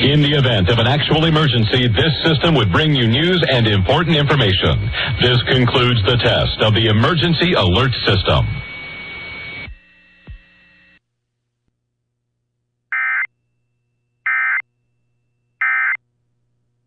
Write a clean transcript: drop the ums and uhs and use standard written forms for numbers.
In the event of an actual emergency, this system would bring you news and important information. This concludes the test of the Emergency Alert System.